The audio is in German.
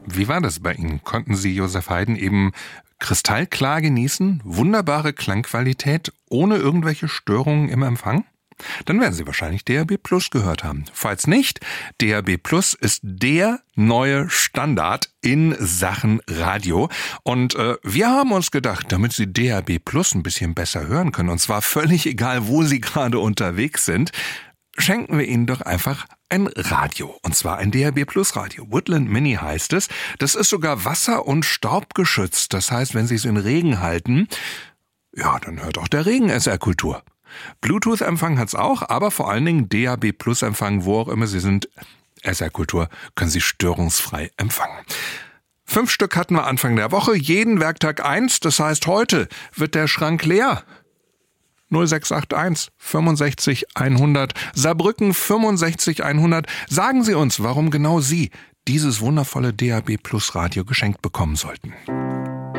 Wie war das bei Ihnen? Konnten Sie Josef Haydn eben kristallklar genießen? Wunderbare Klangqualität, ohne irgendwelche Störungen im Empfang? Dann werden Sie wahrscheinlich DAB+ gehört haben. Falls nicht, DAB+ ist der neue Standard in Sachen Radio. Und wir haben uns gedacht, damit Sie DAB+ ein bisschen besser hören können, und zwar völlig egal, wo Sie gerade unterwegs sind, schenken wir Ihnen doch einfach ein Radio. Und zwar ein DAB+ Radio. Woodland Mini heißt es. Das ist sogar wasser- und staubgeschützt. Das heißt, wenn Sie es in Regen halten, ja, dann hört auch der Regen SR-Kultur. Bluetooth-Empfang hat's auch, aber vor allen Dingen DAB+-Empfang, wo auch immer Sie sind. SR-Kultur können Sie störungsfrei empfangen. 5 Stück hatten wir Anfang der Woche, jeden Werktag 1. Das heißt, heute wird der Schrank leer. 0681 65 100, Saarbrücken 65 100. Sagen Sie uns, warum genau Sie dieses wundervolle DAB+ Radio geschenkt bekommen sollten.